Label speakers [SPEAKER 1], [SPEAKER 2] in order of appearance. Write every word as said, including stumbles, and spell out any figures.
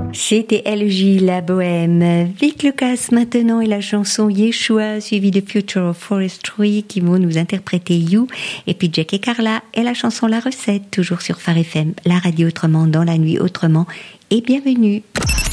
[SPEAKER 1] C'était L J, la bohème. Vic Lucas maintenant et la chanson Yeshua, suivie de Future of Forestry qui vont nous interpréter You. Et puis Jack et Carla et la chanson La Recette, toujours sur Phare F M, la radio autrement, dans la nuit autrement. Et bienvenue.